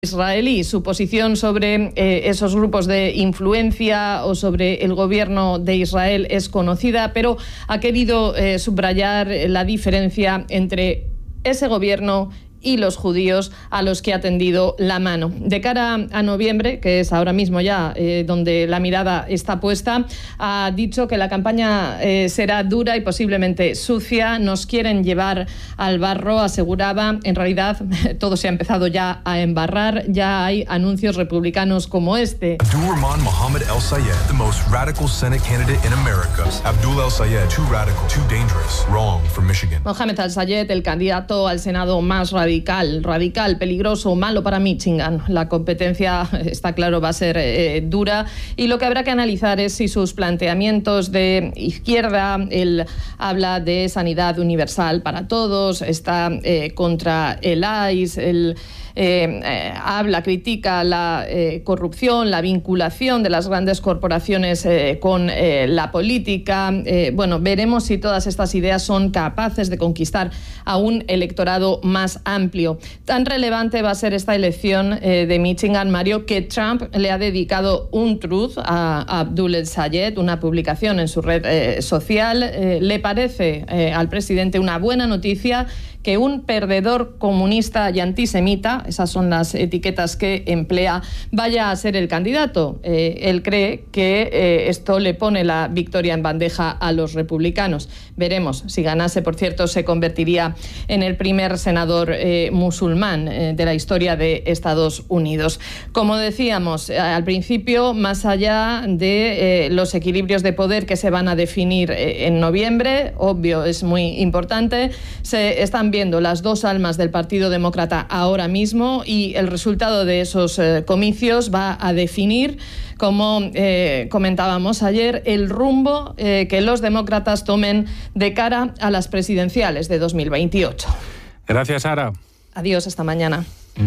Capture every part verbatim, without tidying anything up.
israelí. Su posición sobre eh, esos grupos de influencia o sobre el gobierno de Israel es conocida, pero ha querido eh, subrayar la diferencia entre ese gobierno y los judíos a los que ha tendido la mano. De cara a noviembre, que es ahora mismo ya eh, donde la mirada está puesta, ha dicho que la campaña eh, será dura y posiblemente sucia. Nos quieren llevar al barro, aseguraba. En realidad, todo se ha empezado ya a embarrar. Ya hay anuncios republicanos como este. Abdul-Rahman Mohammed El-Sayed, the most radical Senate candidate in America. Abdul El-Sayed, too radical, too dangerous, wrong for Michigan. Mohammed El-Sayed, el candidato al Senado más radical. Radical, radical, peligroso, malo para Michigan. La competencia, está claro, va a ser eh, dura, y lo que habrá que analizar es si sus planteamientos de izquierda, él habla de sanidad universal para todos, está eh, contra el I C E, el Eh, eh, habla, critica la eh, corrupción, la vinculación de las grandes corporaciones eh, con eh, la política. Eh, bueno, veremos si todas estas ideas son capaces de conquistar a un electorado más amplio. Tan relevante va a ser esta elección eh, de Michigan, Mario, que Trump le ha dedicado un truth a, a Abdul El-Sayed, una publicación en su red eh, social. Eh, ¿Le parece eh, al presidente una buena noticia que un perdedor comunista y antisemita, esas son las etiquetas que emplea, vaya a ser el candidato? Eh, él cree que eh, esto le pone la victoria en bandeja a los republicanos. Veremos. Si ganase, por cierto, se convertiría en el primer senador eh, musulmán eh, de la historia de Estados Unidos. Como decíamos eh, al principio, más allá de eh, los equilibrios de poder que se van a definir eh, en noviembre, obvio, es muy importante, se están viendo las dos almas del Partido Demócrata ahora mismo, y el resultado de esos eh, comicios va a definir, como eh, comentábamos ayer, el rumbo eh, que los demócratas tomen de cara a las presidenciales de dos mil veintiocho. Gracias, Sara. Adiós, hasta mañana.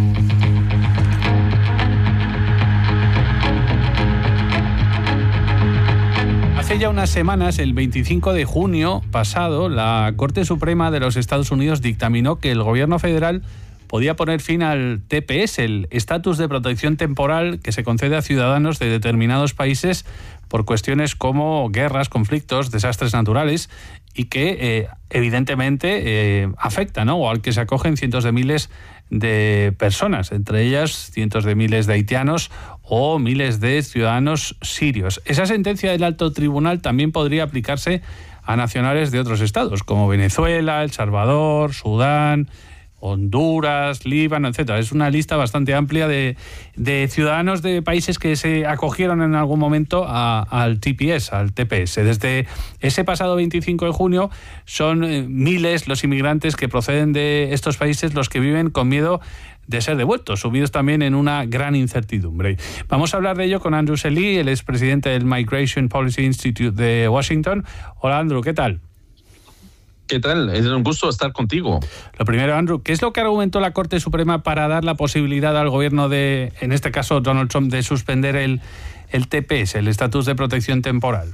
Hace ya unas semanas, el veinticinco de junio pasado, la Corte Suprema de los Estados Unidos dictaminó que el gobierno federal podía poner fin al T P S, el estatus de protección temporal que se concede a ciudadanos de determinados países por cuestiones como guerras, conflictos, desastres naturales, y que eh, evidentemente eh, afecta, ¿no?, o al que se acogen cientos de miles de personas, entre ellas cientos de miles de haitianos o miles de ciudadanos sirios. Esa sentencia del alto tribunal también podría aplicarse a nacionales de otros estados, como Venezuela, El Salvador, Sudán, Honduras, Líbano, etcétera. Es una lista bastante amplia de, de ciudadanos de países que se acogieron en algún momento a, al T P S, al T P S. Desde ese pasado veinticinco de junio son eh, miles los inmigrantes que proceden de estos países los que viven con miedo de ser devueltos, sumidos también en una gran incertidumbre. Vamos a hablar de ello con Andrew Selly, el expresidente del Migration Policy Institute de Washington. Hola, Andrew, ¿qué tal? ¿Qué tal? Es un gusto estar contigo. Lo primero, Andrew, ¿qué es lo que argumentó la Corte Suprema para dar la posibilidad al gobierno de, en este caso Donald Trump, de suspender el, el T P S, el estatus de protección temporal?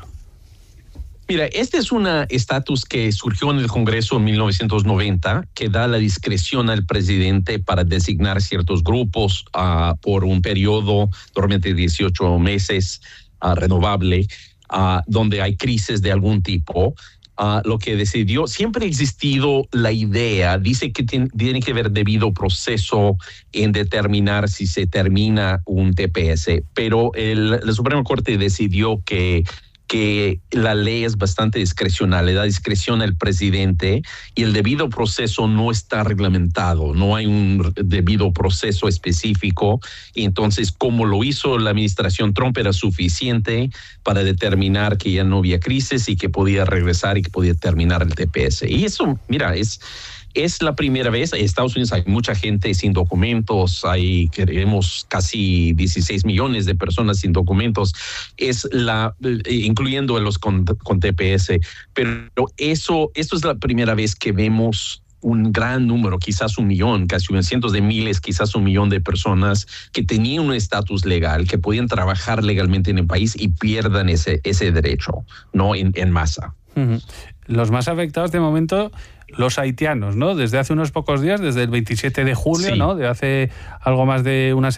Mira, este es un estatus que surgió en el Congreso en mil novecientos noventa, que da la discreción al presidente para designar ciertos grupos uh, por un periodo, normalmente dieciocho meses, uh, renovable, uh, donde hay crisis de algún tipo. Uh, lo que decidió, siempre ha existido la idea, dice que tiene, tiene que haber debido proceso en determinar si se termina un T P S, pero el, la Suprema Corte decidió que que la ley es bastante discrecional, le da discreción al presidente y el debido proceso no está reglamentado, no hay un debido proceso específico, y entonces como lo hizo la administración Trump era suficiente para determinar que ya no había crisis y que podía regresar y que podía terminar el T P S. Y eso, mira, es... Es la primera vez. En Estados Unidos hay mucha gente sin documentos, hay, queremos, casi dieciséis millones de personas sin documentos, es la, incluyendo a los con, con T P S. Pero eso, esto es la primera vez que vemos un gran número, quizás un millón, casi cientos de miles, quizás un millón de personas que tenían un estatus legal, que podían trabajar legalmente en el país y pierdan ese, ese derecho, ¿no? En, en masa. Uh-huh. Los más afectados de momento, los haitianos, ¿no? Desde hace unos pocos días, desde el veintisiete de julio, sí. ¿no? De hace algo más de una semana.